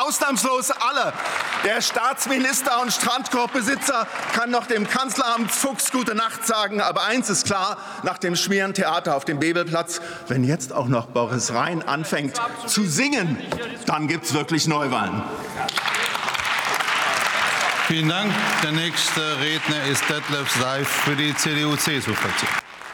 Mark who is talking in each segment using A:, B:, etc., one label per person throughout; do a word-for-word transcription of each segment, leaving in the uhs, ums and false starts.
A: ausnahmslos alle. Der Staatsminister und Strandkorbbesitzer kann noch dem Kanzleramt Fuchs gute Nacht sagen. Aber eins ist klar, nach dem Schmierentheater auf dem Bebelplatz, wenn jetzt auch noch Boris Rhein anfängt zu singen, dann gibt's wirklich Neuwahlen.
B: Vielen Dank. Der nächste Redner ist Detlef Seif für die C D U-C S U-Fraktion.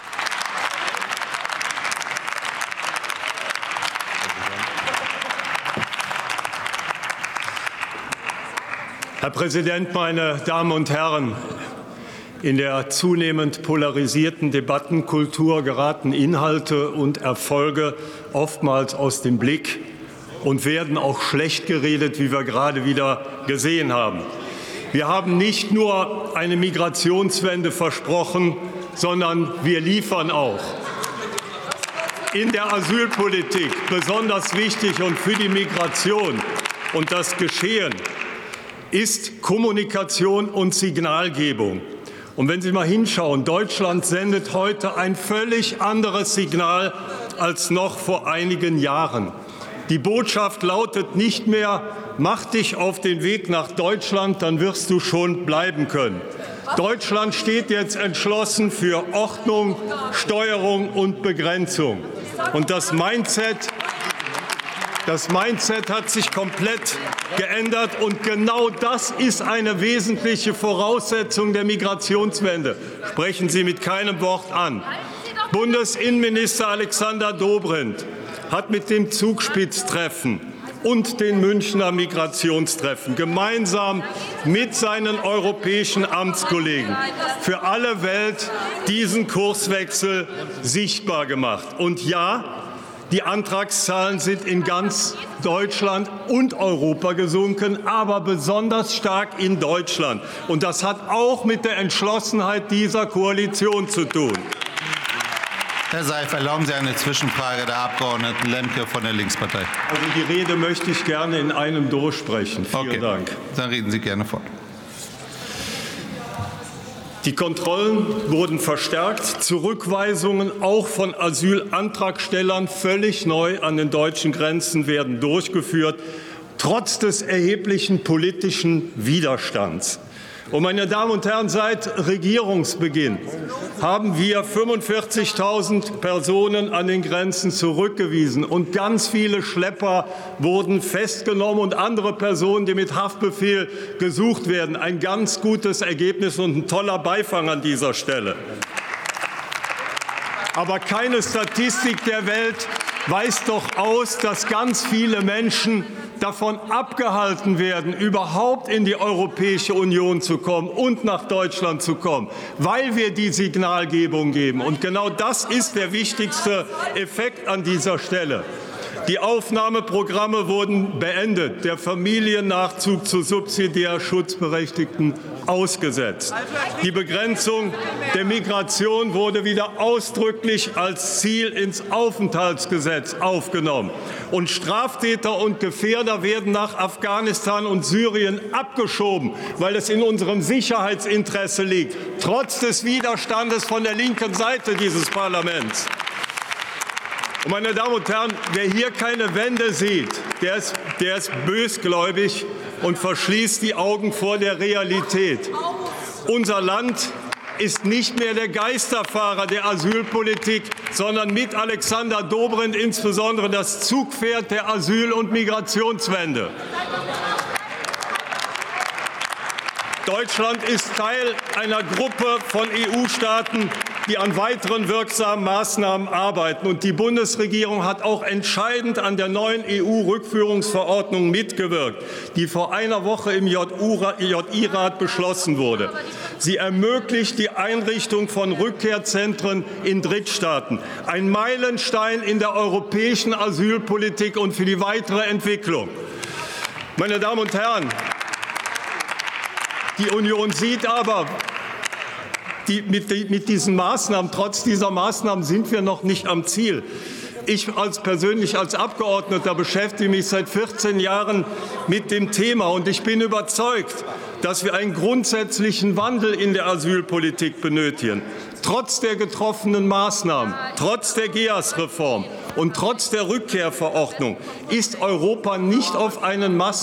C: Herr Präsident, meine Damen und Herren! In der zunehmend polarisierten Debattenkultur geraten Inhalte und Erfolge oftmals aus dem Blick und werden auch schlecht geredet, wie wir gerade wieder gesehen haben. Wir haben nicht nur eine Migrationswende versprochen, sondern wir liefern auch. In der Asylpolitik besonders wichtig und für die Migration und das Geschehen ist Kommunikation und Signalgebung. Und wenn Sie mal hinschauen, Deutschland sendet heute ein völlig anderes Signal als noch vor einigen Jahren. Die Botschaft lautet nicht mehr, mach dich auf den Weg nach Deutschland, dann wirst du schon bleiben können. Deutschland steht jetzt entschlossen für Ordnung, Steuerung und Begrenzung. Und das Mindset, das Mindset hat sich komplett geändert. Und genau das ist eine wesentliche Voraussetzung der Migrationswende. Sprechen Sie mit keinem Wort an. Bundesinnenminister Alexander Dobrindt hat mit dem Zugspitztreffen und den Münchner Migrationstreffen gemeinsam mit seinen europäischen Amtskollegen für alle Welt diesen Kurswechsel sichtbar gemacht. Und ja, die Antragszahlen sind in ganz Deutschland und Europa gesunken, aber besonders stark in Deutschland. Und das hat auch mit der Entschlossenheit dieser Koalition zu tun.
B: Herr Seif, erlauben Sie eine Zwischenfrage der Abgeordneten Lemke von der Linkspartei.
C: Also die Rede möchte ich gerne in einem durchsprechen. Vielen
B: okay.
C: Dank.
B: Dann reden Sie gerne fort.
C: Die Kontrollen wurden verstärkt, Zurückweisungen auch von Asylantragstellern völlig neu an den deutschen Grenzen werden durchgeführt, trotz des erheblichen politischen Widerstands. Und meine Damen und Herren, seit Regierungsbeginn haben wir fünfundvierzigtausend Personen an den Grenzen zurückgewiesen, und ganz viele Schlepper wurden festgenommen und andere Personen, die mit Haftbefehl gesucht werden. Ein ganz gutes Ergebnis und ein toller Beifang an dieser Stelle. Aber keine Statistik der Welt weist doch aus, dass ganz viele Menschen davon abgehalten werden, überhaupt in die Europäische Union zu kommen und nach Deutschland zu kommen, weil wir die Signalgebung geben. Und genau das ist der wichtigste Effekt an dieser Stelle. Die Aufnahmeprogramme wurden beendet, der Familiennachzug zu subsidiär Schutzberechtigten ausgesetzt. Die Begrenzung der Migration wurde wieder ausdrücklich als Ziel ins Aufenthaltsgesetz aufgenommen. Und Straftäter und Gefährder werden nach Afghanistan und Syrien abgeschoben, weil es in unserem Sicherheitsinteresse liegt, trotz des Widerstandes von der linken Seite dieses Parlaments. Und meine Damen und Herren, wer hier keine Wende sieht, der ist, der ist bösgläubig und verschließt die Augen vor der Realität. Unser Land ist nicht mehr der Geisterfahrer der Asylpolitik, sondern mit Alexander Dobrindt insbesondere das Zugpferd der Asyl- und Migrationswende. Deutschland ist Teil einer Gruppe von E U-Staaten, die an weiteren wirksamen Maßnahmen arbeiten. Und die Bundesregierung hat auch entscheidend an der neuen E U-Rückführungsverordnung mitgewirkt, die vor einer Woche im J I-Rat beschlossen wurde. Sie ermöglicht die Einrichtung von Rückkehrzentren in Drittstaaten, ein Meilenstein in der europäischen Asylpolitik und für die weitere Entwicklung. Meine Damen und Herren, die Union sieht aber, die, mit, die, mit diesen Maßnahmen, trotz dieser Maßnahmen sind wir noch nicht am Ziel. Ich als persönlich als Abgeordneter beschäftige mich seit vierzehn Jahren mit dem Thema, und ich bin überzeugt, dass wir einen grundsätzlichen Wandel in der Asylpolitik benötigen. Trotz der getroffenen Maßnahmen, trotz der G E A S-Reform und trotz der Rückkehrverordnung ist Europa nicht auf einen Massen